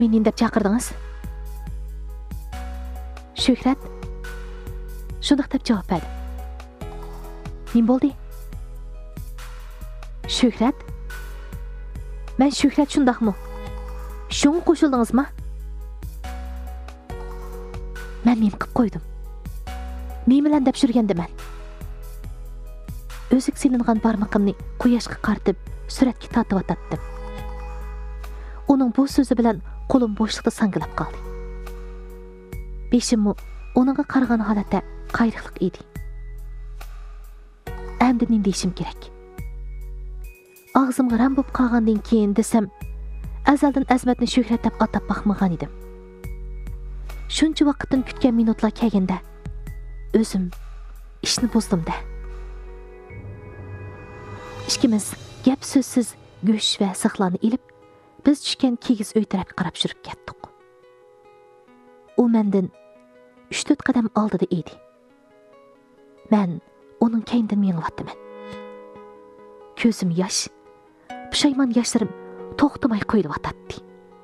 Meni indep chaqirdingiz? Shuhrat shundoq deb javob berdi. Nim bo'ldi? Shuhrat? Men Shuhrat shundaqmi? Shunga qo'shildingizmi? Men mim qilib qo'ydim. Men bilan deb shurgandiman. O'zik silingan barmoqimni quyoshga qaratib suratga tortib o'tatdim. Uning bu so'zi bilan qo'lim bo'shliqda sangilib qoldi. Beshimmi uningga qaragan holatda qayriqliq edi. Endi nim deyishim kerak. Og'zimga ram bo'lib qolgandan keyin desam, azaldan Azmatni Shuhrat deb atab baxmagan edim. Shuncha vaqtdan kutgan minutlar kelganda o'zim ishni buzdim-da. Ikkimiz gap so'zsiz go'sht va sixlarni ilib, biz tushgan kigiz uy tarafga qarab yurib ketdik. U mendan 3-4 qadam oldida edi. Men uning keynidan mengayotdim. Ko'zim yosh, pushaymon yoshlarim to'xtamay quyilib o'tadi.